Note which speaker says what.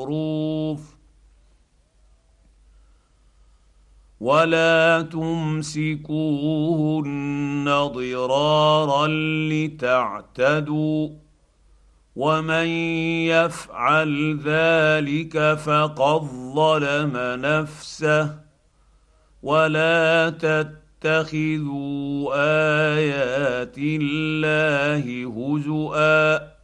Speaker 1: بالمعروف ولا تمسكوهن ضرارا لتعتدوا ومن يفعل ذلك فقد ظلم نفسه ولا تتخذوا ايات الله هزؤا